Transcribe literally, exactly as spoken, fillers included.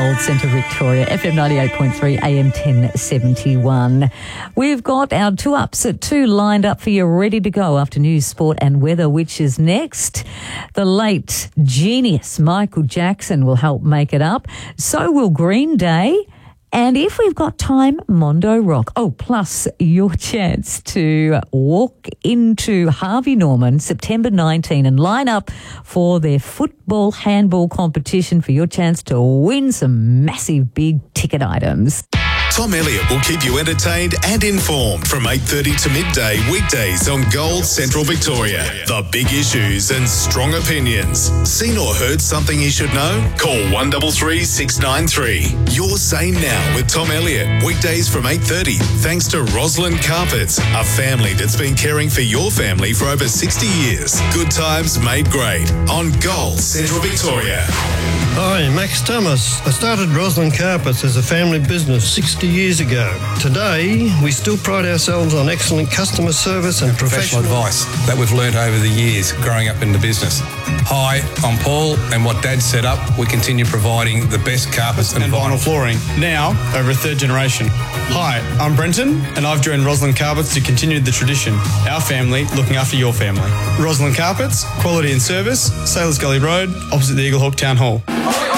Old Centre Victoria, F M ninety-eight point three, A M ten seventy-one. We've got our two ups at two lined up for you, ready to go after news, sport and weather, which is next. The late genius Michael Jackson will help make it up. So will Green Day. And if we've got time, Mondo Rock. Oh, plus your chance to walk into Harvey Norman September nineteenth and line up for their football handball competition for your chance to win some massive big ticket items. Tom Elliott will keep you entertained and informed from eight thirty to midday weekdays on Gold Central Victoria. The big issues and strong opinions. Seen or heard something you should know? Call one three three, six nine three. Your Say Now with Tom Elliott. Weekdays from eight thirty. Thanks to Roslyn Carpets, a family that's been caring for your family for over sixty years. Good times made great on Gold Central Victoria. Hi, Max Thomas. I started Roslyn Carpets as a family business sixty years ago. Today, we still pride ourselves on excellent customer service and professional, professional advice that we've learned over the years growing up in the business. Hi, I'm Paul, and what Dad set up, we continue providing the best carpets and, and vinyl. vinyl flooring, now over a third generation. Hi, I'm Brenton, and I've joined Roslyn Carpets to continue the tradition. Our family looking after your family. Roslyn Carpets, quality and service, Sailors Gully Road, opposite the Eaglehawk Town Hall.